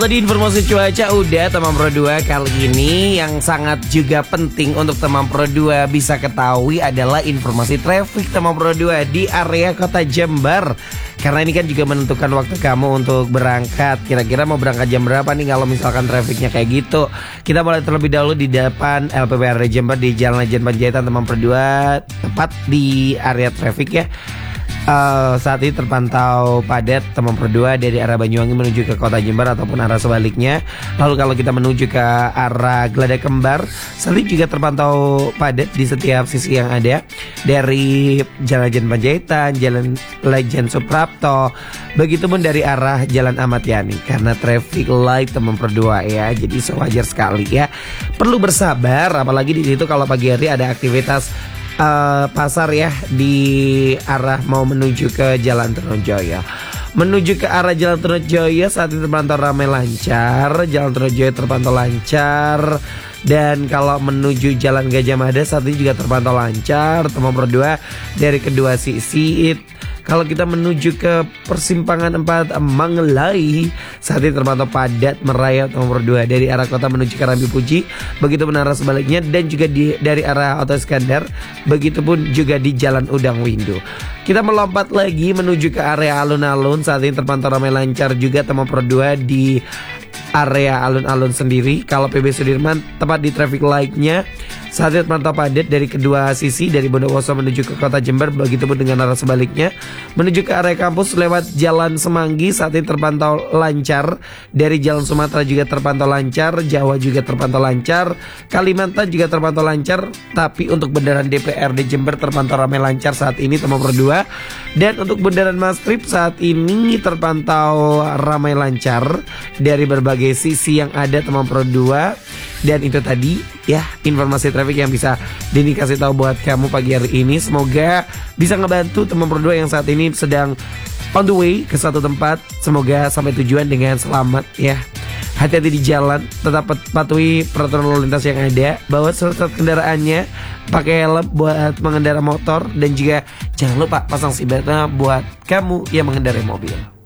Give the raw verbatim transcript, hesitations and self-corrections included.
Tadi informasi cuaca udah teman Pro dua. Kali ini yang sangat juga penting untuk teman Pro dua bisa ketahui adalah informasi traffic teman Pro dua di area kota Jember. Karena ini kan juga menentukan waktu kamu untuk berangkat. Kira-kira mau berangkat jam berapa nih kalau misalkan trafficnya kayak gitu. Kita mulai terlebih dahulu di depan L P P R D Jember di Jalan Lejen Panjaitan teman Pro dua, tepat di area traffic ya. Uh, saat ini terpantau padat teman Pro dua dari arah Banyuwangi menuju ke kota Jember ataupun arah sebaliknya. Lalu kalau kita menuju ke arah Geladak Kembar, saat ini juga terpantau padat di setiap sisi yang ada, dari Jalan Lejen Panjaitan, Jalan Lejen Suprapto, begitupun dari arah Jalan Ahmad Yani. Karena traffic light teman Pro dua ya, jadi sewajar sekali ya. Perlu bersabar, apalagi di situ kalau pagi hari ada aktivitas Uh, pasar ya di arah mau menuju ke Jalan Trunojoyo. Menuju ke arah Jalan Trunojoyo saat ini terpantau ramai lancar, Jalan Trunojoyo terpantau lancar. Dan kalau menuju Jalan Gajah Mada saat ini juga terpantau lancar teman Pro dua dari kedua sisi. Kalau kita menuju ke persimpangan empat Mangelai saat ini terpantau padat merayap teman Pro dua dari arah kota menuju ke Rambi Puji, begitupun arah sebaliknya, dan juga di, dari arah Oto Iskandar, begitupun juga di Jalan Udang Windu. Kita melompat lagi menuju ke area alun-alun, saat ini terpantau ramai lancar juga teman Pro dua di area alun-alun sendiri. Kalau P B Sudirman tepat di traffic light-nya saat ini terpantau padat dari kedua sisi, dari Bondowoso menuju ke kota Jember, begitupun dengan arah sebaliknya. Menuju ke area kampus lewat Jalan Semanggi saat ini terpantau lancar, dari Jalan Sumatera juga terpantau lancar, Jawa juga terpantau lancar, Kalimantan juga terpantau lancar. Tapi untuk bundaran D P R D Jember terpantau ramai lancar saat ini teman Pro dua. Dan untuk bundaran Mastrip saat ini terpantau ramai lancar dari berbagai sisi yang ada teman Pro dua. Dan itu tadi ya informasi traffic yang bisa Dini kasih tahu buat kamu pagi hari ini. Semoga bisa ngebantu teman Pro dua yang saat ini sedang on the way ke suatu tempat. Semoga sampai tujuan dengan selamat ya. Hati-hati di jalan, tetap patuhi peraturan lalu lintas yang ada, bawa surat kendaraannya, pakai helm buat mengendara motor, dan juga jangan lupa pasang seatbeltnya buat kamu yang mengendarai mobil.